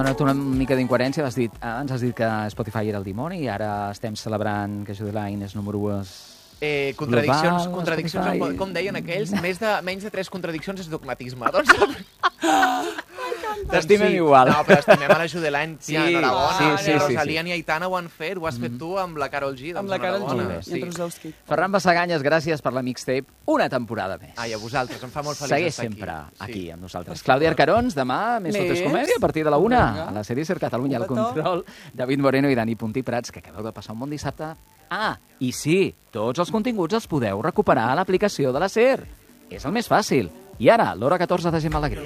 donat una mica d'incoherència. Abans has dit que Spotify era el dimoni i ara estem celebrant que Jude Line és número 1. Contradiccions, Spotify. com deien aquells, menys de 3 contradiccions és dogmatisme. Doncs... T'estimem igual. No, però estimem a la Jude Line. Tia, enhorabona. Sí. Rosalia ni Aitana ho han fet. Ho has fet tu amb la Karol G. Amb la Karol G. Sí. Ferran Bassaganyes, gràcies per la mixtape. Una temporada més. Ai, a vosaltres. Em fa molt feliç Segueix estar sempre aquí Sí. amb nosaltres. Clàudia Arcarons, demà, més Tot és comèdia, a partir de la 1, a la sèrie Ser Catalunya, al control. David Moreno i Dani Puntí Prats, que acabeu de passar un bon dissabte. Ah, i sí, tots els continguts els podeu recuperar a l'aplicació de la SER. És el més fàcil. I ara, l'hora 14 de Gemma Alegria.